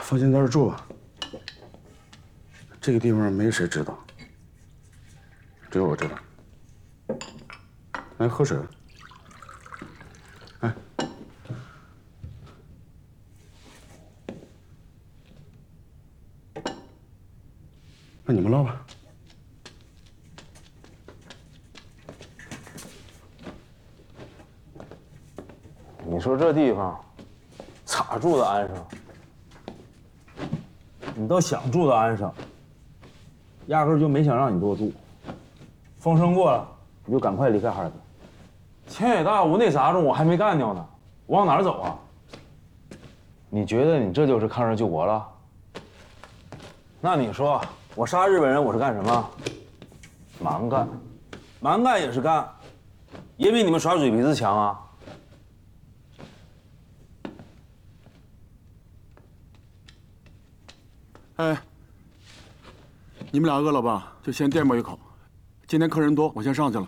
放心在这儿住吧。这个地方没谁知道，只有我知道。来，喝水。哎，那你们唠吧。 你说这地方咋住的安生？你倒想住的安生，压根儿就没想让你多住。风声过了，你就赶快离开哈尔滨。千野大屋那杂种我还没干掉呢，我往哪儿走啊？你觉得你这就是抗日救国了？那你说我杀日本人我是干什么？蛮干，蛮干也是干，也比你们耍嘴皮子强啊。 哎，你们俩饿了吧？就先垫吧一口。今天客人多，我先上去了。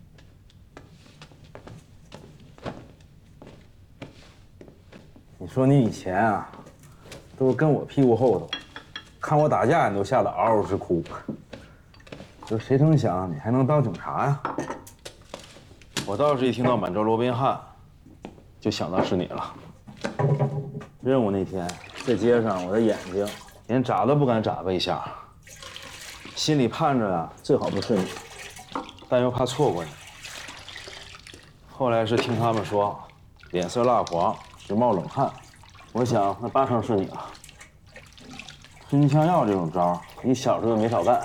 你说你以前啊，都是跟我屁股后头，看我打架你都吓得嗷嗷直哭。就谁成想你还能当警察呀？我倒是一听到满洲罗宾汉，就想到是你了。任务那天在街上，我的眼睛连眨都不敢眨巴一下，心里盼着啊，最好不是你，但又怕错过你。后来是听他们说，脸色蜡黄，直冒冷汗，我想那八成是你了。吞枪药这种招，你小时候没少干。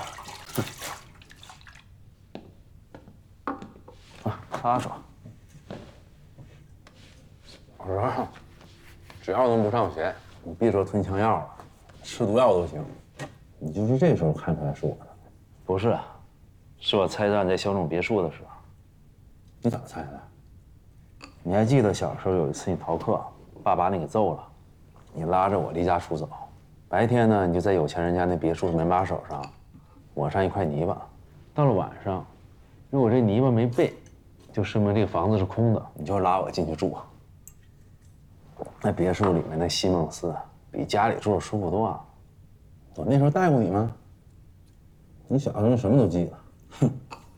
擦手。我说，只要能不上学，你别说吞枪药了，吃毒药都行。你就是这时候看出来是我的？不是，是我拆弹在小种别墅的时候。你咋猜的？你还记得小时候有一次你逃课，爸把你给揍了，你拉着我离家出走。白天呢，你就在有钱人家那别墅门把手上抹上一块泥巴。到了晚上，如果这泥巴没备，就说明这个房子是空的，你就拉我进去住。那别墅里面那西梦思比家里住的舒服多了。我那时候带过你吗？你小时候什么都记得。哼。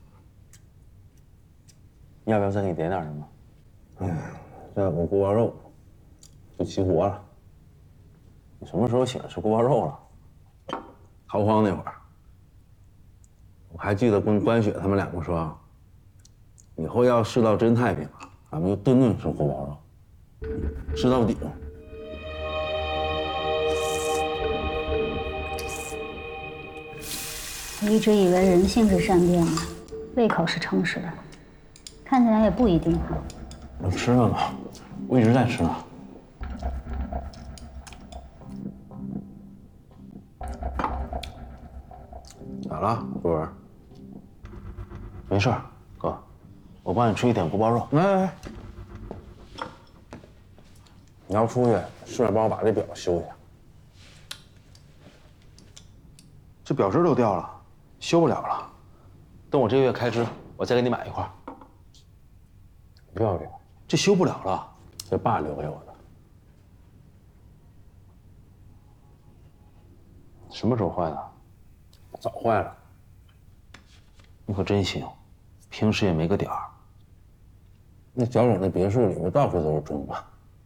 要不要再给你点点什么？哎呀，这有个锅包肉，就齐活了。你什么时候喜欢吃锅包肉了？逃荒那会儿，我还记得跟关雪他们两个说，以后要世道真太平，咱们就顿顿吃锅包肉，吃到底。 我一直以为人性是善变的，胃口是诚实的，看起来也不一定哈。 我吃了吗？我一直在吃呢。咋了，主任？没事，哥，我帮你吃一点锅包肉。来，你要出去，顺便帮我把这表修一下。这表针都掉了，修不了了。等我这个月开支，我再给你买一块。不要这个，这修不了了，这爸留给我的。什么时候坏的？早坏了。你可真行，平时也没个点儿。那小种那别墅里面到处都是钟吧？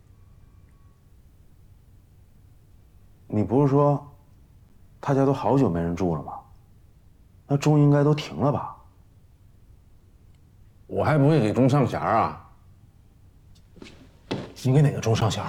你不是说他家都好久没人住了吗？那钟应该都停了吧？我还不会给钟上弦啊？你给哪个钟上弦？